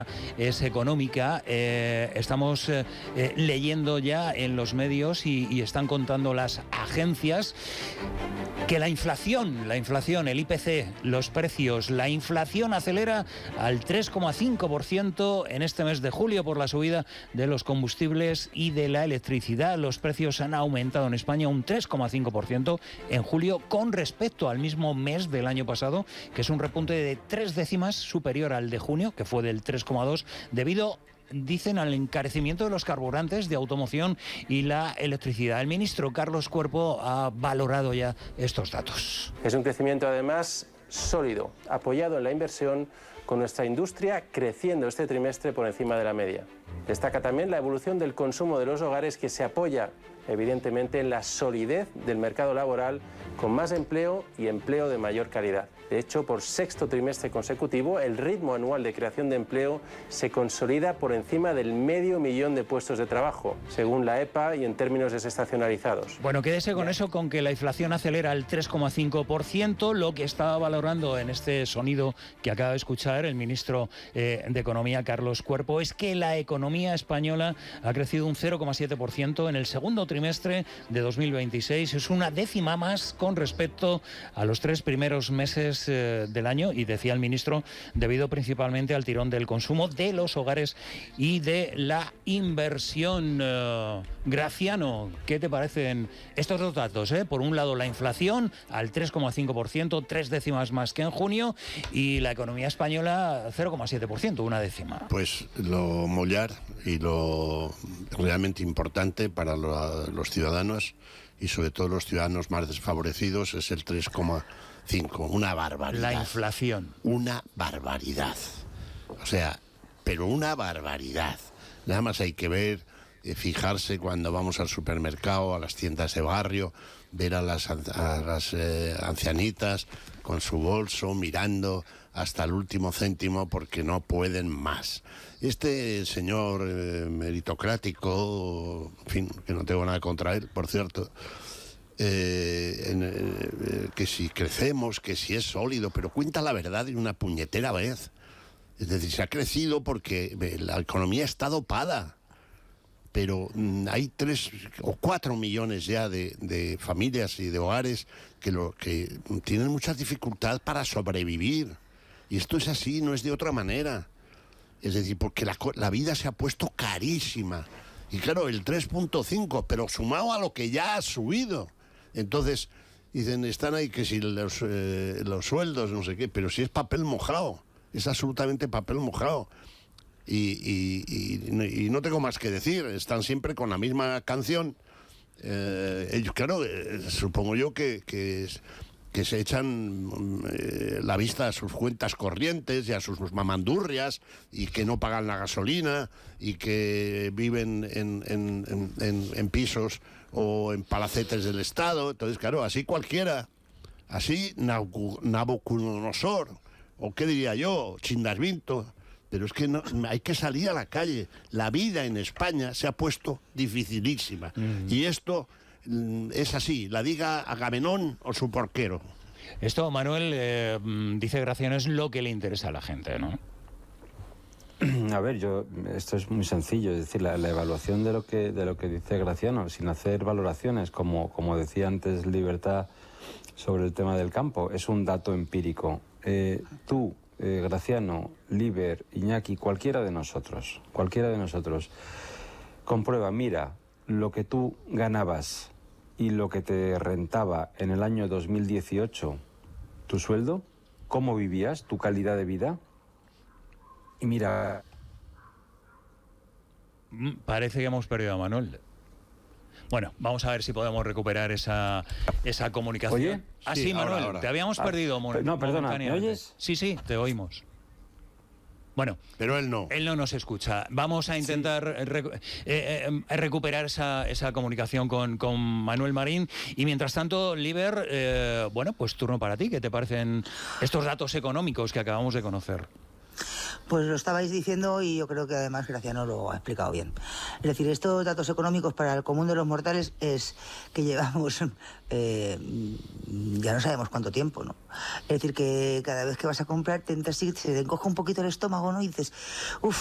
es económica. Estamos leyendo ya en los medios y están contando las agencias que la inflación, el IPC, los precios, la inflación acelera al 3,5% en este mes de julio por la subida de los combustibles y de la electricidad. Los precios han aumentado en España un 3,5% en julio con respecto al mismo mes del año pasado, que es un repunte de 3 décimas superior al de junio, que fue del 3,2, debido, dicen, al encarecimiento de los carburantes de automoción y la electricidad. El ministro Carlos Cuerpo ha valorado ya estos datos. Es un crecimiento además sólido, apoyado en la inversión, con nuestra industria creciendo este trimestre por encima de la media. Destaca también la evolución del consumo de los hogares, que se apoya evidentemente en la solidez del mercado laboral, con más empleo y empleo de mayor calidad. De hecho, por sexto trimestre consecutivo, el ritmo anual de creación de empleo se consolida por encima del 500.000 de puestos de trabajo, según la EPA, y en términos desestacionalizados. Bueno, quédese con eso, con que la inflación acelera al 3,5%. Lo que estaba valorando en este sonido que acaba de escuchar el ministro de Economía, Carlos Cuerpo, es que la economía española ha crecido un 0,7% en el segundo trimestre de 2026. Es una décima más con respecto a los 3 primeros meses del año, y decía el ministro, debido principalmente al tirón del consumo de los hogares y de la inversión. Graciano, ¿qué te parecen estos dos datos? Por un lado, la inflación al 3,5%, 3 décimas más que en junio, y la economía española 0,7%, una décima. Pues lo mollar y lo realmente importante para los ciudadanos, y sobre todo los ciudadanos más desfavorecidos, es el 3,5%. Una barbaridad. La inflación. Una barbaridad. O sea, pero una barbaridad. Nada más hay que ver, fijarse cuando vamos al supermercado, a las tiendas de barrio, ver a las ancianitas con su bolso mirando hasta el último céntimo porque no pueden más. Este señor meritocrático, en fin, que no tengo nada contra él, por cierto, que si crecemos, que si es sólido, pero cuenta la verdad de una puñetera vez. Es decir, se ha crecido porque la economía está dopada, pero hay 3 o 4 millones ya de familias y de hogares que tienen mucha dificultad para sobrevivir. Y esto es así, no es de otra manera. Es decir, porque la vida se ha puesto carísima. Y claro, el 3,5, pero sumado a lo que ya ha subido. Entonces, dicen, están ahí que si los sueldos, no sé qué, pero si es papel mojado, es absolutamente papel mojado. Y no tengo más que decir, están siempre con la misma canción. Ellos, claro, supongo yo que se echan la vista a sus cuentas corrientes y a sus mamandurrias, y que no pagan la gasolina, y que viven en pisos o en palacetes del Estado. Entonces, claro, así cualquiera, así Nabucodonosor, o qué diría yo, Chindasvinto. Pero es que no, hay que salir a la calle. La vida en España se ha puesto dificilísima. Y esto es así, la diga Agamenón o su porquero. Esto, Manuel, dice Graciano, es lo que le interesa a la gente, ¿no? A ver, esto es muy sencillo, es decir, la evaluación de lo que dice Graciano, sin hacer valoraciones, como decía antes Libertad sobre el tema del campo, es un dato empírico. Tú, Graciano, Liber, Iñaki, cualquiera de nosotros, comprueba, mira, lo que tú ganabas y lo que te rentaba en el año 2018, tu sueldo, cómo vivías, tu calidad de vida, y mira... Parece que hemos perdido a Manuel. Bueno, vamos a ver si podemos recuperar esa comunicación. ¿Oye? Sí, Manuel, ahora. Te habíamos perdido. No, perdona, ¿me oyes? Sí, te oímos. Bueno, pero él no. Él no nos escucha. Vamos a intentar recuperar esa comunicación con Manuel Marín. Y mientras tanto, Liber, bueno, pues turno para ti. ¿Qué te parecen estos datos económicos que acabamos de conocer? Pues lo estabais diciendo y yo creo que además Graciano lo ha explicado bien. Es decir, estos datos económicos para el común de los mortales es que llevamos ya no sabemos cuánto tiempo, ¿no? Es decir, que cada vez que vas a comprar se te encoge un poquito el estómago, ¿no? Y dices, uff,